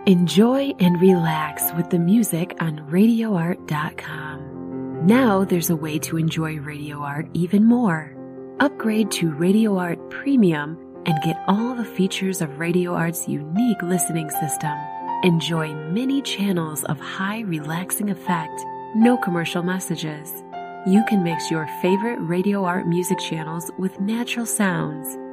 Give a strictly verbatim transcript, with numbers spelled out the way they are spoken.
Enjoy and relax with the music on radio art dot com. Now there's a way to enjoy Radio Art even more. Upgrade to Radio Art Premium and get all the features of Radio Art's unique listening system. Enjoy many channels of high relaxing effect, no commercial messages. You can mix your favorite Radio Art music channels with natural sounds